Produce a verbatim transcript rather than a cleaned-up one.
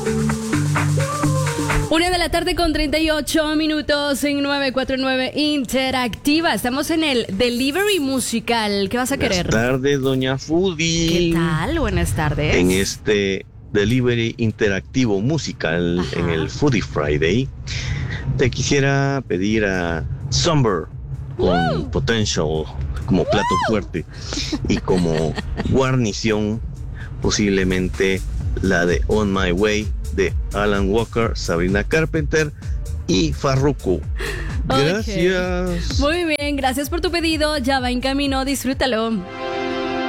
Una de la tarde con treinta y ocho minutos en nueve cuatro nueve Interactiva. Estamos en el Delivery Musical. ¿Qué vas a querer? Buenas tardes, doña Foodie. ¿Qué tal? Buenas tardes. En este Delivery Interactivo Musical, Ajá. en el Foodie Friday, te quisiera pedir a Somber con uh. Potential como uh. plato fuerte y como guarnición posiblemente la de On My Way de Alan Walker, Sabrina Carpenter y Farruko. Gracias. Okay. Muy bien, gracias por tu pedido. Ya va en camino, disfrútalo.